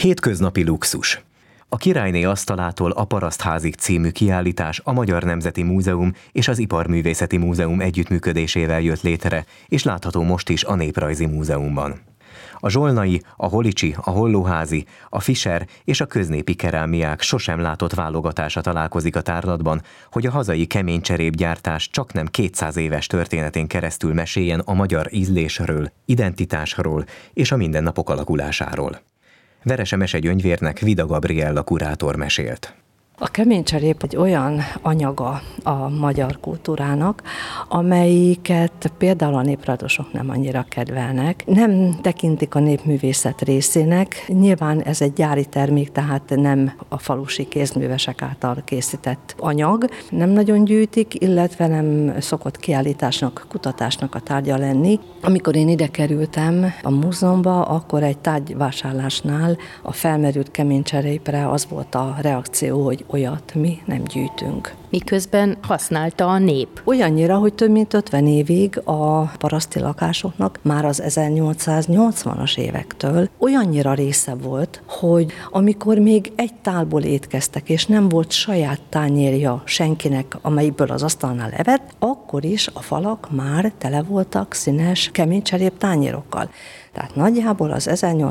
Hétköznapi luxus. A Királyné asztalától a Parasztházig című kiállítás a Magyar Nemzeti Múzeum és az Iparművészeti Múzeum együttműködésével jött létre, és látható most is a Néprajzi Múzeumban. A zsolnai, a holicsi, a hollóházi, a Fischer és a köznépi kerámiák sosem látott válogatása találkozik a tárlatban, hogy a hazai keménycserépgyártás csaknem 200 éves történetén keresztül meséljen a magyar ízlésről, identitásról és a mindennapok alakulásáról. Verese mesegyöngyvérnek Vida Gabriella kurátor mesélt. A keménycserép egy olyan anyaga a magyar kultúrának, amelyiket például a néprajzosok nem annyira kedvelnek. Nem tekintik a népművészet részének. Nyilván ez egy gyári termék, tehát nem a falusi kézművesek által készített anyag. Nem nagyon gyűjtik, illetve nem szokott kiállításnak, kutatásnak a tárgya lenni. Amikor én ide kerültem a múzeumba, akkor egy tárgyvásárlásnál a felmerült keménycserépre az volt a reakció, hogy olyat mi nem gyűjtünk. Miközben használta a nép. Olyannyira, hogy több mint 50 évig a paraszti lakásoknak már az 1880-as évektől olyannyira része volt, hogy amikor még egy tálból étkeztek, és nem volt saját tányérja senkinek, amelyikből az asztalnál evett, akkor is a falak már tele voltak színes keménycserép tányérokkal. Tehát nagyjából az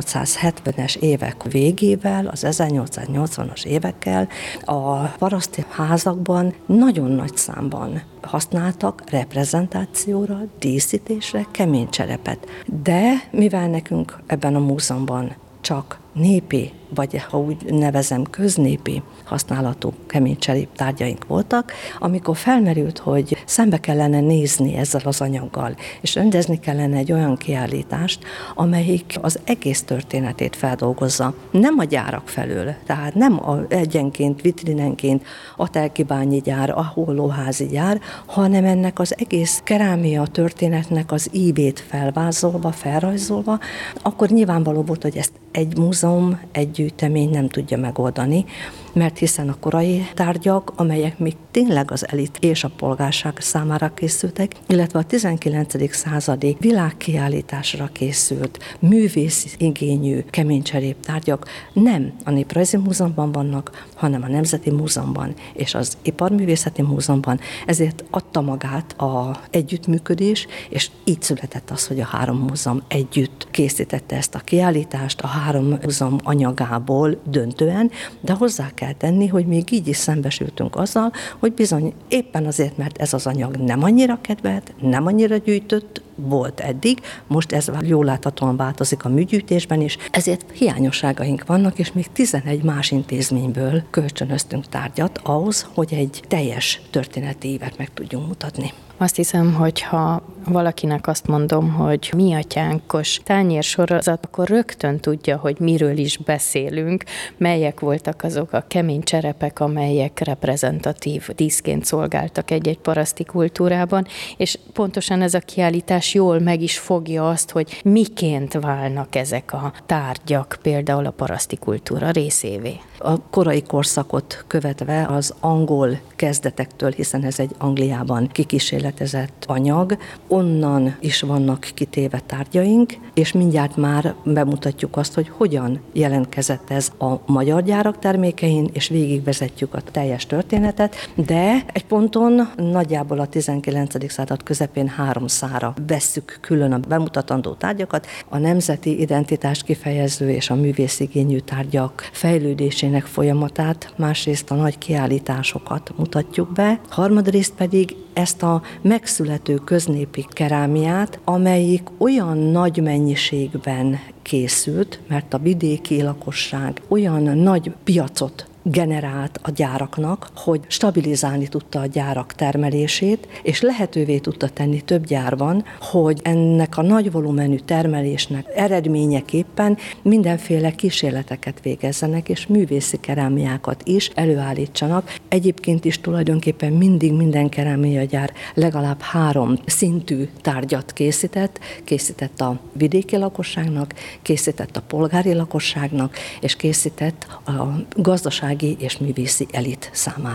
1870-es évek végével, az 1880-as évekkel a paraszti házakban nagyon nagy számban használtak reprezentációra, díszítésre keménycserepet. De mivel nekünk ebben a múzeumban csak népi, vagy ha úgy nevezem, köznépi használatú keménycserép tárgyaink voltak, amikor felmerült, hogy szembe kellene nézni ezzel az anyaggal, és rendezni kellene egy olyan kiállítást, amelyik az egész történetét feldolgozza, nem a gyárak felől, tehát nem egyenként, vitrinenként a telkibányi gyár, a hollóházi gyár, hanem ennek az egész kerámia történetnek az ívét felvázolva, felrajzolva, akkor nyilvánvaló volt, hogy ezt egy múzeum, egy gyűjtemény nem tudja megoldani, mert hiszen a korai tárgyak, amelyek még tényleg az elit és a polgárság számára készültek, illetve a 19. századi világkiállításra készült, művész igényű keménycserép tárgyak nem a Néprajzi Múzeumban vannak, hanem a Nemzeti Múzeumban és az Iparművészeti Múzeumban. Ezért adta magát az együttműködés, és így született az, hogy a három múzeum együtt készítette ezt a kiállítást, a három múzeum anyagából döntően, de hozzá kell tenni, hogy még így is szembesültünk azzal, hogy bizony éppen azért, mert ez az anyag nem annyira kedvelt, nem annyira gyűjtött volt eddig, most ez jól láthatóan változik a műgyűjtésben is, ezért hiányosságaink vannak, és még 11 más intézményből kölcsönöztünk tárgyat ahhoz, hogy egy teljes történeti évet meg tudjunk mutatni. Azt hiszem, hogy ha valakinek azt mondom, hogy mi atyánkos tányérsorozat, akkor rögtön tudja, hogy miről is beszélünk, melyek voltak azok a kemény cserepek, amelyek reprezentatív díszként szolgáltak egy-egy paraszti kultúrában, és pontosan ez a kiállítás jól meg is fogja azt, hogy miként válnak ezek a tárgyak például a paraszti kultúra részévé. A korai korszakot követve az angol kezdetektől, hiszen ez egy Angliában kikísérletezett anyag, onnan is vannak kitéve tárgyaink, és mindjárt már bemutatjuk azt, hogy hogyan jelentkezett ez a magyar gyárak termékein, és végigvezetjük a teljes történetet, de egy ponton nagyjából a 19. század közepén 3 szára vesszük külön a bemutatandó tárgyakat, a nemzeti identitást kifejező és a művészigényű tárgyak fejlődésének folyamatát, másrészt a nagy kiállításokat mutatjuk be, harmadrészt pedig ezt a megszülető köznépi kerámiát, amelyik olyan nagy mennyiségben készült, mert a vidéki lakosság olyan nagy piacot generált a gyáraknak, hogy stabilizálni tudta a gyárak termelését, és lehetővé tudta tenni több gyárban, hogy ennek a nagy volumenű termelésnek eredményeképpen mindenféle kísérleteket végezzenek, és művészi kerámiákat is előállítsanak. Egyébként is tulajdonképpen mindig minden kerámiagyár legalább 3 szintű tárgyat készített a vidéki lakosságnak, készített a polgári lakosságnak, és készített a gazdasági és művészi elit számára.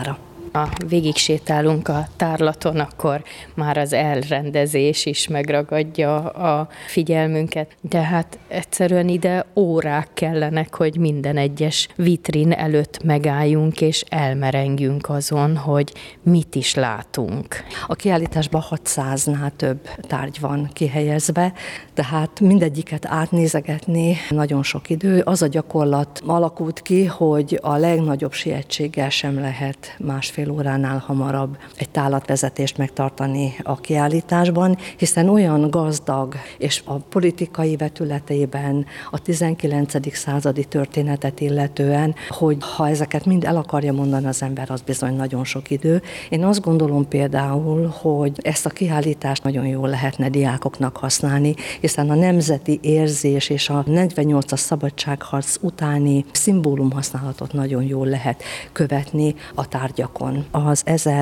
Ha végig sétálunk a tárlaton, akkor már az elrendezés is megragadja a figyelmünket. De hát egyszerűen ide órák kellenek, hogy minden egyes vitrin előtt megálljunk és elmerengjünk azon, hogy mit is látunk. A kiállításban 600-nál több tárgy van kihelyezve, tehát mindegyiket átnézegetni nagyon sok idő. Az a gyakorlat alakult ki, hogy a legnagyobb sietséggel sem lehet másfél óránál hamarabb egy tárlatvezetést megtartani a kiállításban, hiszen olyan gazdag, és a politikai vetületében a 19. századi történetet illetően, hogy ha ezeket mind el akarja mondani az ember, az bizony nagyon sok idő. Én azt gondolom például, hogy ezt a kiállítást nagyon jól lehetne diákoknak használni, hiszen a nemzeti érzés és a 48-as szabadságharc utáni szimbólumhasználatot nagyon jól lehet követni a tárgyakon. Az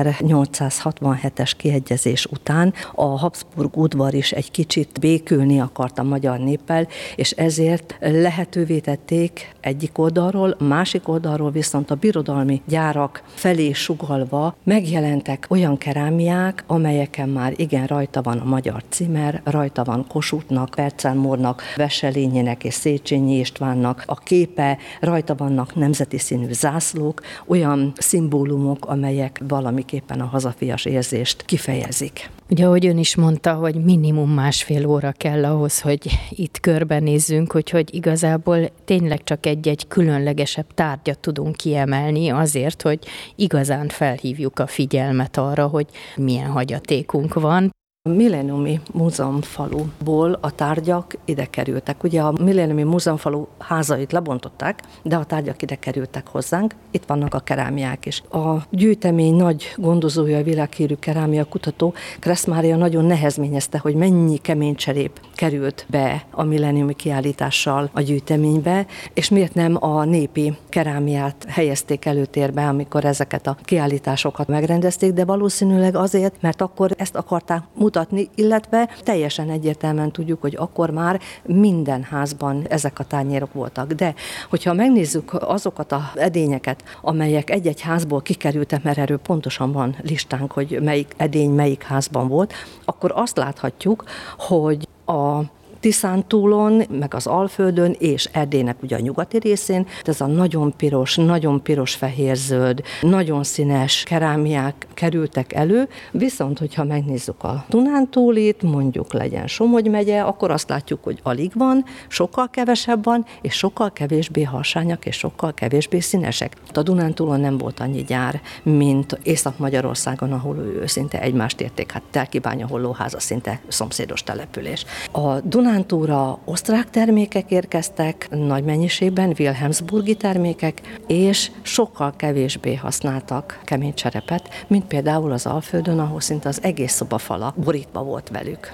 1867-es kiegyezés után a Habsburg udvar is egy kicsit békülni akart a magyar néppel, és ezért lehetővé tették egyik oldalról, másik oldalról viszont a birodalmi gyárak felé sugallva megjelentek olyan kerámiák, amelyeken már igen rajta van a magyar címer, rajta van Kossuthnak, Percelmórnak, Wesselényének és Széchenyi Istvánnak a képe, rajta vannak nemzeti színű zászlók, olyan szimbólumok, amelyek valamiképpen a hazafias érzést kifejezik. Ugye, ahogy ön is mondta, hogy minimum másfél óra kell ahhoz, hogy itt körbenézzünk, úgyhogy igazából tényleg csak egy-egy különlegesebb tárgyat tudunk kiemelni azért, hogy igazán felhívjuk a figyelmet arra, hogy milyen hagyatékunk van. A Millenniumi Múzeumfaluból a tárgyak ide kerültek. Ugye a Millenniumi Múzeumfalu házait lebontották, de a tárgyak ide kerültek hozzánk. Itt vannak a kerámiák is. A gyűjtemény nagy gondozója, a világhírű kerámia kutató Kressz Mária nagyon nehezményezte, hogy mennyi kemény cserép került be a millenniumi kiállítással a gyűjteménybe, és miért nem a népi kerámiát helyezték előtérbe, amikor ezeket a kiállításokat megrendezték, de valószínűleg azért, mert akkor ezt akarták mutatni, illetve teljesen egyértelműen tudjuk, hogy akkor már minden házban ezek a tányérok voltak. De hogyha megnézzük azokat az edényeket, amelyek egy-egy házból kikerültek, mert erről pontosan van listánk, hogy melyik edény melyik házban volt, akkor azt láthatjuk, hogy a Tiszántúlon, meg az Alföldön és Erdélynek ugye a nyugati részén, ez a nagyon piros, fehér-zöld, nagyon színes kerámiák kerültek elő, viszont hogyha megnézzük a Dunántúlit, mondjuk legyen Somogy megye, akkor azt látjuk, hogy alig van, sokkal kevesebb van, és sokkal kevésbé harsányak, és sokkal kevésbé színesek. A Dunántúlon nem volt annyi gyár, mint Észak-Magyarországon, ahol szinte egymást érték, hát Telkibánya Hollóháza szinte szomszédos település. A Dunántúlra osztrák termékek érkeztek nagy mennyiségben, wilhelmsburgi termékek, és sokkal kevésbé használtak kemény cserepet, mint például az Alföldön, ahol szinte az egész szobafala borítva volt velük.